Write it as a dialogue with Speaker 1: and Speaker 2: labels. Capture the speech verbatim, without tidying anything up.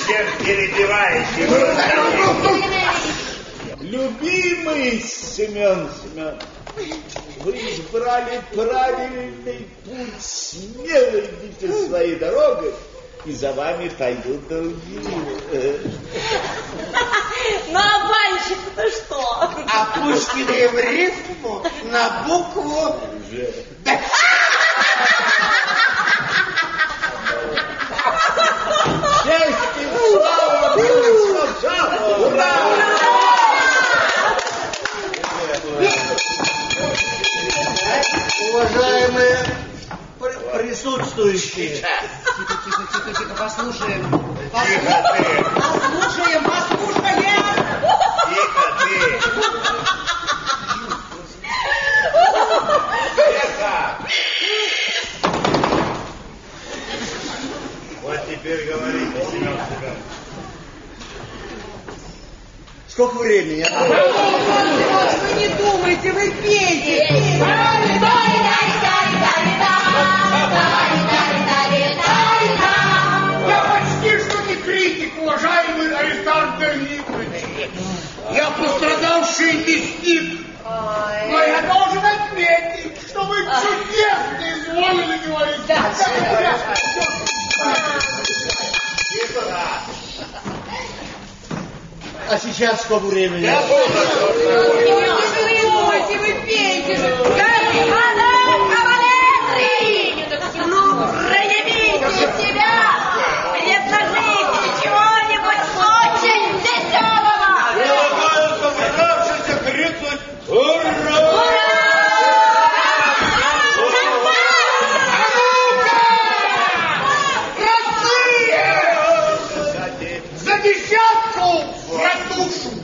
Speaker 1: Зачем перебиваете?
Speaker 2: Любимый Семен Семенович, вы избрали правильный путь, смело идите своей дорогой, и за вами пойдут другие.
Speaker 3: Ну, а банщик-то что?
Speaker 4: А Пушкина в рифму на букву Д.
Speaker 2: Честь и слава! Ура!
Speaker 4: Уважаемые присутствующие.
Speaker 5: Тихо, тихо, тихо, тихо, послушаем.
Speaker 1: Тихо ты!
Speaker 5: Послушаем, послушаем!
Speaker 1: Тихо ты! Тихо! Вот теперь говорите, Семен Семенович.
Speaker 4: Сколько времени?
Speaker 5: Вы не думайте, вы пейте!
Speaker 6: Я почти что не критик, уважаемый Аристарх Давидович. Я пострадавший мясник. Но я должен отметить, что вы чудесно изволили говорить.
Speaker 4: А сейчас сколько времени?
Speaker 1: Я буду
Speaker 5: Вы не думайте, вы пейте!
Speaker 3: Ну, проявите себя! Предложите чего-нибудь очень веселого!
Speaker 1: предлагаю собравшимся крикнуть «Ура!»
Speaker 6: За десятку за душу!